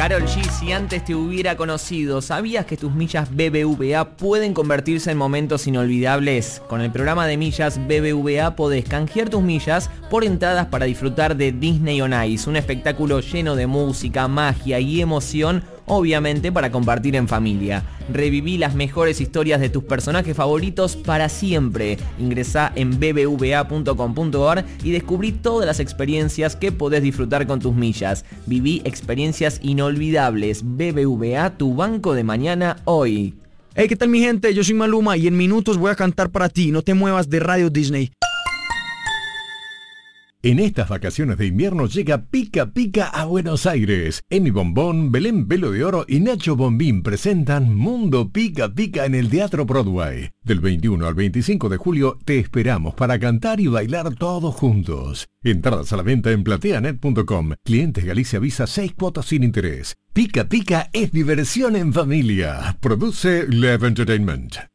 Karol G, si antes te hubiera conocido, ¿sabías que tus millas BBVA pueden convertirse en momentos inolvidables? Con el programa de millas BBVA podés canjear tus millas por entradas para disfrutar de Disney on Ice, un espectáculo lleno de música, magia y emoción, obviamente para compartir en familia. Reviví las mejores historias de tus personajes favoritos para siempre. Ingresá en bbva.com.ar y descubrí todas las experiencias que podés disfrutar con tus millas. Viví experiencias inolvidables. BBVA, tu banco de mañana hoy. Hey, ¿qué tal mi gente? Yo soy Maluma y en minutos voy a cantar para ti. No te muevas de Radio Disney. En estas vacaciones de invierno llega Pica Pica a Buenos Aires. Emi Bombón, Belén Velo de Oro y Nacho Bombín presentan Mundo Pica Pica en el Teatro Broadway. Del 21 al 25 de julio te esperamos para cantar y bailar todos juntos. Entradas a la venta en plateanet.com. Clientes Galicia Visa 6 cuotas sin interés. Pica Pica es diversión en familia. Produce Live Entertainment.